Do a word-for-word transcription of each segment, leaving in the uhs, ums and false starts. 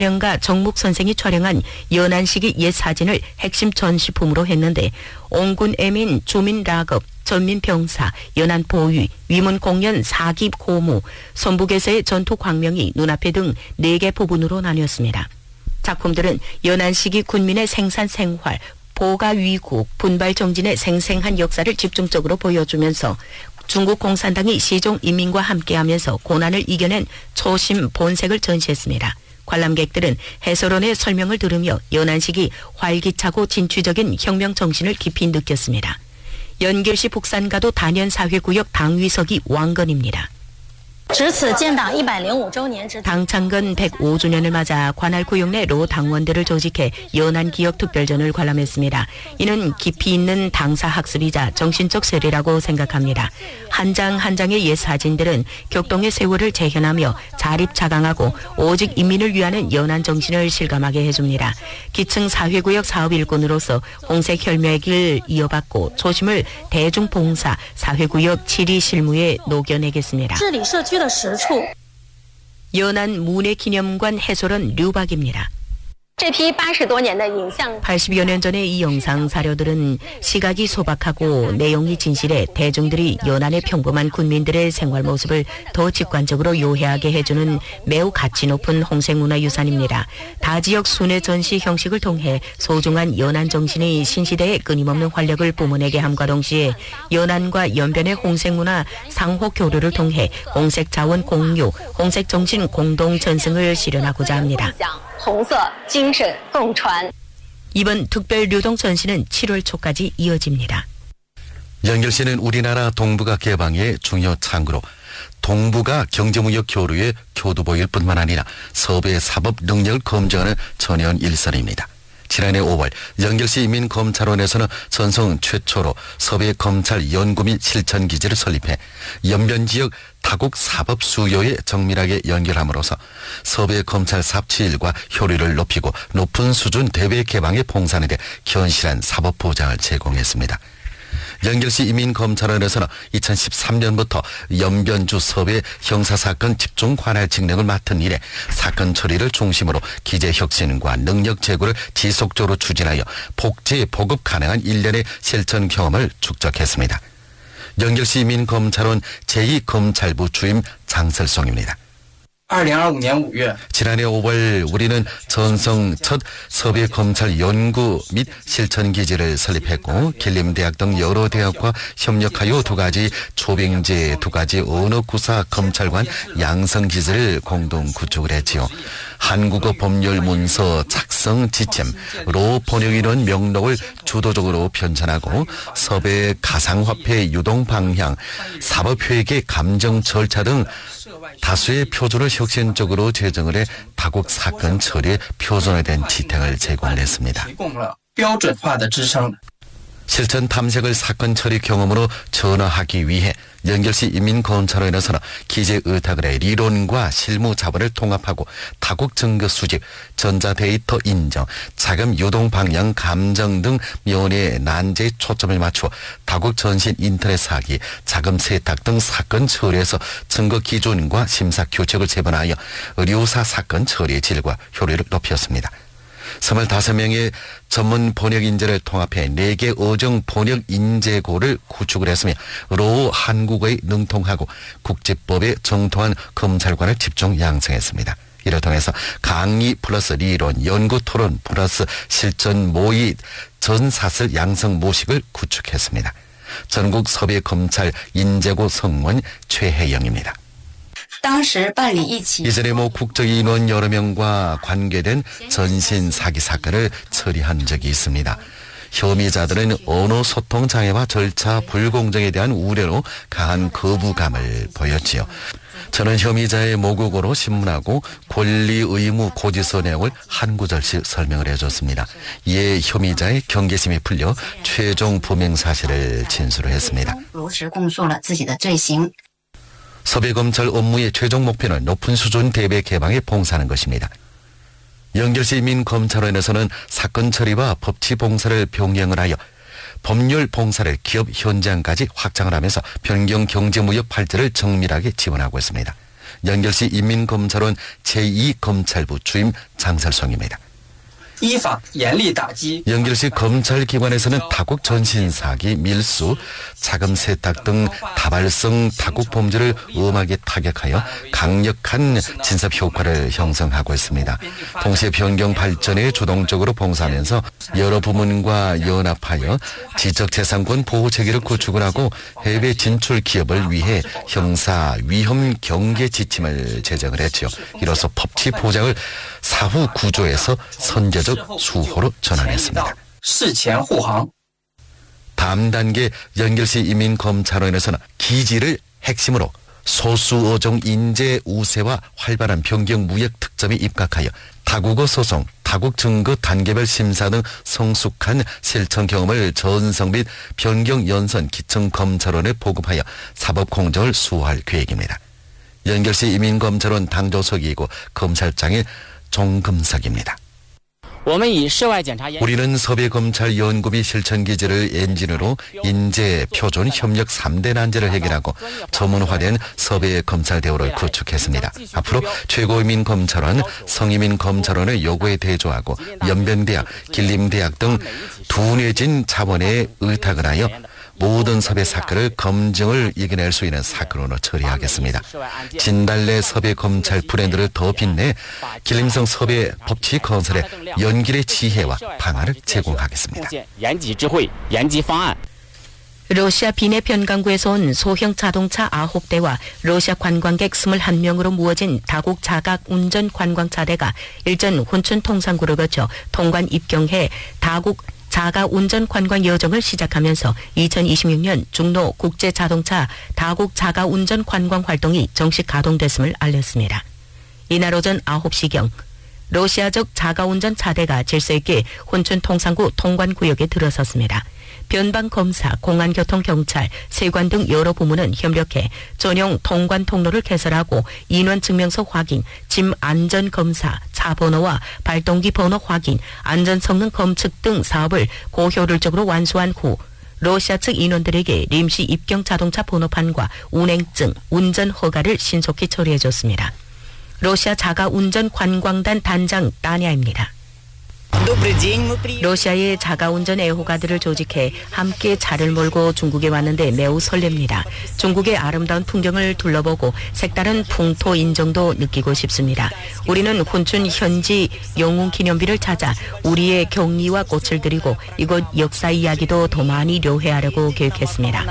촬영가 정묵 선생이 촬영한 연안 시기 옛 사진을 핵심 전시품으로 했는데 옹군 애민, 주민 락업, 전민 병사, 연안 보위, 위문 공연 사기 고무, 선북에서의 전투 광명이 눈앞에 등 네 개 부분으로 나뉘었습니다. 작품들은 연안 시기 군민의 생산 생활, 보가 위국, 분발 정진의 생생한 역사를 집중적으로 보여주면서 중국 공산당이 시종 인민과 함께하면서 고난을 이겨낸 초심 본색을 전시했습니다. 관람객들은 해설원의 설명을 들으며 연안 시기 활기차고 진취적인 혁명 정신을 깊이 느꼈습니다. 연결시 북산가도 단연사회구역 당위석이 왕건입니다. 당 창건 백오 주년을 맞아 관할 구역 내 로 당원들을 조직해 연안 기억 특별전을 관람했습니다. 이는 깊이 있는 당사 학습이자 정신적 세례라고 생각합니다. 한 장 한 장의 옛 사진들은 격동의 세월을 재현하며 자립자강하고 오직 인민을 위하는 연안 정신을 실감하게 해줍니다. 기층 사회구역 사업 일꾼으로서 홍색 혈매의 길 이어받고 초심을 대중봉사 사회구역 칠 위 실무에 녹여내겠습니다. 연안 문예기념관 해설원 류박입니다. 팔십여 년 전의 이 영상 사료들은 시각이 소박하고 내용이 진실해 대중들이 연안의 평범한 군민들의 생활 모습을 더 직관적으로 요해하게 해주는 매우 가치 높은 홍색문화유산입니다. 다지역 순회 전시 형식을 통해 소중한 연안 정신이 신시대의 끊임없는 활력을 뿜어내게 함과 동시에 연안과 연변의 홍색문화 상호 교류를 통해 홍색 자원 공유, 홍색 정신 공동 전승을 실현하고자 합니다. 이번 특별 류동 전시는 칠월 초까지 이어집니다. 연결시는 우리나라 동북아 개방의 중요 창구로 동북아 경제무역 교류의 교두보일 뿐만 아니라 서부의 사법 능력을 검증하는 전현 일선입니다. 지난해 오월 연결시 인민검찰원에서는 전성 최초로 서부의 검찰 연구 및 실천 기지를 설립해 연변 지역 타국 사법 수요에 정밀하게 연결함으로써 서부의 검찰 삽치일과 효율을 높이고 높은 수준 대외 개방에 봉사하는 데 견실한 사법 보장을 제공했습니다. 연결시 인민검찰원에서는 이천십삼 년부터 연변주 서부의 형사사건 집중 관할 직능을 맡은 이래 사건 처리를 중심으로 기재 혁신과 능력 제고를 지속적으로 추진하여 복지 보급 가능한 일련의 실천 경험을 축적했습니다. 연결시 인민검찰원 제이 검찰부 주임 장설송입니다. 지난해 오월 우리는 전성 첫 서부의 검찰 연구 및 실천 기지를 설립했고 길림대학 등 여러 대학과 협력하여 두 가지 초빙제 두 가지 언어구사 검찰관 양성 기지를 공동 구축을 했지요. 한국어 법률 문서 작성 지침로 번역인원 명록을 주도적으로 편찬하고 서부의 가상화폐 유동 방향, 사법회계 감정 절차 등 다수의 표준을 혁신적으로 제정을 해 다국 사건 처리에 표준화된 지탱을 제공했습니다. 실천 탐색을 사건 처리 경험으로 전환하기 위해 연결시 인민검찰원에서는 기재 의탁을 해 리론과 실무 자본을 통합하고 타국 증거 수집, 전자데이터 인정, 자금 유동 방향 감정 등 면의 난제에 초점을 맞추어 타국 전신 인터넷 사기, 자금 세탁 등 사건 처리에서 증거 기준과 심사 규칙을 제본하여 의료사 사건 처리의 질과 효율을 높였습니다. 스물다섯 명의 전문 번역 인재를 통합해 네 개 어정 번역 인재고를 구축을 했으며 로 한국어에 능통하고 국제법에 정통한 검찰관을 집중 양성했습니다. 이를 통해서 강의 플러스 리론, 연구 토론 플러스 실전 모의 전사슬 양성 모식을 구축했습니다. 전국 서부의 검찰 인재고 성원 최혜영입니다. 이전에 모 국적인원 여러 명과 관계된 전신 사기 사건을 처리한 적이 있습니다. 혐의자들은 언어 소통 장애와 절차 불공정에 대한 우려로 강한 거부감을 보였지요. 저는 혐의자의 모국어로 신문하고 권리 의무 고지서 내용을 한 구절씩 설명을 해줬습니다. 이에 혐의자의 경계심이 풀려 최종 범행 사실을 진술을 했습니다. 서부검찰 업무의 최종 목표는 높은 수준 대외 개방에 봉사하는 것입니다. 연결시 인민검찰원에서는 사건 처리와 법치 봉사를 병행을 하여 법률 봉사를 기업 현장까지 확장을 하면서 변경 경제무역 발전을 정밀하게 지원하고 있습니다. 연결시 인민검찰원 제이 검찰부 주임 장설성입니다. 연결시 검찰기관에서는 다국 전신사기, 밀수, 자금 세탁 등 다발성 다국 범죄를 엄하게 타격하여 강력한 진섭 효과를 형성하고 있습니다. 동시에 변경 발전에 주동적으로 봉사하면서 여러 부문과 연합하여 지적재산권 보호 체계를 구축을 하고 해외 진출 기업을 위해 형사 위험 경계 지침을 제정을 했죠. 이로써 법치 보장을 사후 구조에서 선제적 수호로 전환했습니다. 다음 단계 연결시 인민검찰원에서는 기지를 핵심으로 소수어종 인재 우세와 활발한 변경 무역 특점이 입각하여 다국어 소송, 다국 증거 단계별 심사 등 성숙한 실천 경험을 전성 및 변경 연선 기청검찰원에 보급하여 사법 공정을 수호할 계획입니다. 연결시 인민검찰원 당조석이고 검찰장의 종금석입니다. 우리는 섭외검찰연구비 실천기지를 엔진으로 인재, 표준, 협력 삼 대 난제를 해결하고 전문화된 섭외검찰대우를 구축했습니다. 앞으로 최고인민검찰원, 성인민검찰원의 요구에 대조하고 연변대학, 길림대학 등 둔해진 자본에 의탁을 하여 모든 섭외 사건을 검증을 이겨낼 수 있는 사건으로 처리하겠습니다. 진달래 섭외 검찰 브랜드를 더 빛내 길림성 섭외 법치 건설에 연길의 지혜와 방안을 제공하겠습니다. 러시아 비내 변강구에서 온 소형 자동차 아홉 대와 러시아 관광객 이십일 명으로 모아진 다국 자각 운전 관광차대가 일전 혼춘 통상구를 거쳐 통관 입경해 다국 자가 운전 관광 여정을 시작하면서 이천이십육 년 중로 국제자동차 다국 자가 운전 관광 활동이 정식 가동됐음을 알렸습니다. 이날 오전 아홉 시경 러시아적 자가 운전 차대가 질서 있게 혼춘 통상구 통관구역에 들어섰습니다. 변방검사, 공안교통경찰, 세관 등 여러 부문은 협력해 전용 통관 통로를 개설하고 인원증명서 확인, 짐 안전검사, 차 번호와 발동기 번호 확인, 안전성능 검측 등 사업을 고효율적으로 완수한 후 러시아 측 인원들에게 임시 입경 자동차 번호판과 운행증, 운전허가를 신속히 처리해줬습니다. 러시아 자가운전관광단 단장 따냐입니다. 러시아의 자가운전 애호가들을 조직해 함께 차를 몰고 중국에 왔는데 매우 설렙니다. 중국의 아름다운 풍경을 둘러보고 색다른 풍토 인정도 느끼고 싶습니다. 우리는 혼춘 현지 영웅기념비를 찾아 우리의 경리와 꽃을 드리고 이곳 역사 이야기도 더 많이 료해하려고 계획했습니다.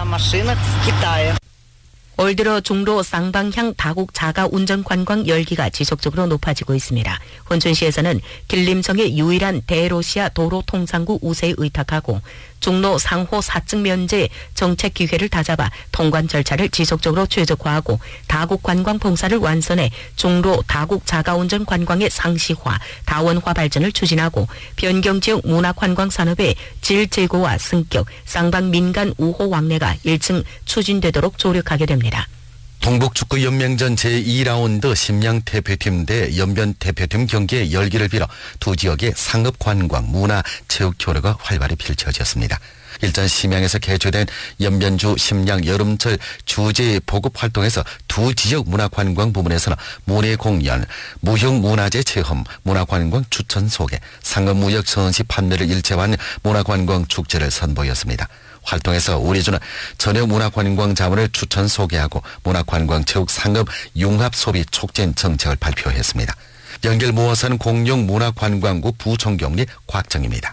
올 들어 중로 쌍방향 다국 자가 운전 관광 열기가 지속적으로 높아지고 있습니다. 혼춘시에서는 길림성의 유일한 대로시아 도로 통상구 우세에 의탁하고 중로 상호 사증 면제 정책 기회를 다잡아 통관 절차를 지속적으로 최적화하고 다국 관광 봉사를 완선해 중로 다국 자가 운전 관광의 상시화, 다원화 발전을 추진하고 변경 지역 문화 관광 산업의 질 제고와 승격, 쌍방 민간 우호 왕래가 일층 추진되도록 조력하게 됩니다. 동북축구연맹전 제이 라운드 심양 대표팀 대 연변 대표팀 경기의 열기를 빌어 두 지역의 상업관광, 문화, 체육 교류가 활발히 펼쳐졌습니다. 일전 심양에서 개최된 연변주 심양 여름철 주제 보급 활동에서 두 지역 문화관광 부문에서는 문예공연, 무형문화재 체험, 문화관광 추천 소개, 상업무역 전시 판매를 일체화한 문화관광 축제를 선보였습니다. 활동에서 우리주는 전역 문화관광 자문을 추천 소개하고 문화관광 체육 상업 융합 소비 촉진 정책을 발표했습니다. 연결 모아산 공룡 문화관광국 부총경리 곽정입니다.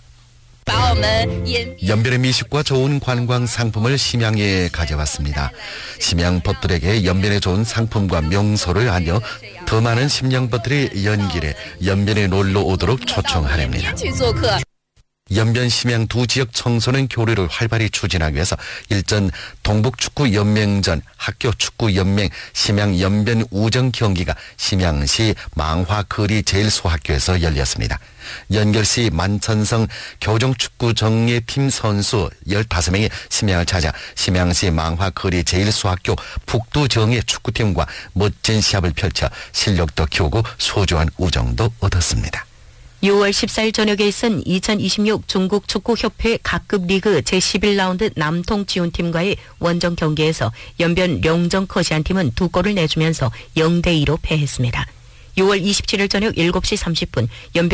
연변의 미식과 좋은 관광 상품을 심양에 가져왔습니다. 심양 벗들에게 연변의 좋은 상품과 명소를 알려 더 많은 심양벗들이 연길에 연변에 놀러 오도록 초청하렵니다. 연변 심양 두 지역 청소년 교류를 활발히 추진하기 위해서 일전 동북축구연맹전 학교축구연맹 심양 연변 우정 경기가 심양시 망화거리 제일소학교에서 열렸습니다. 연결시 만천성 교정축구 정예팀 선수 열다섯 명이 심양을 찾아 심양시 망화거리 제일소학교 북두정예 축구팀과 멋진 시합을 펼쳐 실력도 키우고 소중한 우정도 얻었습니다. 유월 십사일 저녁에 있은 이천이십육 중국 축구협회 각급 리그 제십일 라운드 남통 지훈팀과의 원정 경기에서 연변 령정 커시안팀은 두 골을 내주면서 영 대 이로 패했습니다. 유월 이십칠일 저녁 일곱 시 삼십 분 연변